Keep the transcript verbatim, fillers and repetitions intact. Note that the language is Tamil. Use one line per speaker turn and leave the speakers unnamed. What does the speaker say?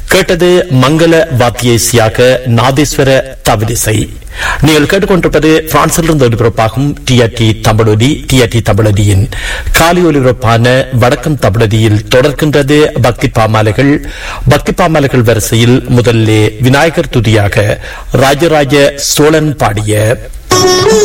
கேட்டது மங்கள வாத்தியேசியாக நாதேஸ்வர தவிலிசை. நீங்கள் கேட்டுக்கொண்டிருப்பது பிரான்சிலிருந்து ஒலிபரப்பாகும் டிஆர்டி தமிழொலி. டிஆர்டி தமிழொலியின் காலை ஒலிபரப்பான வடக்கம் தமிழொலியில் தொடர்கின்றது பக்தி பாமாலைகள். பக்தி பாமாலைகள் வரிசையில் முதல்ல விநாயகர் துதியாக ராஜராஜ சோழன் பாடிய